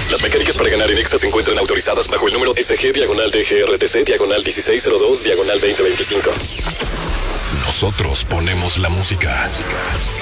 Las mecánicas para ganar en Exa se encuentran autorizadas bajo el número SG-DGRTC/1602/2025. Nosotros ponemos la música.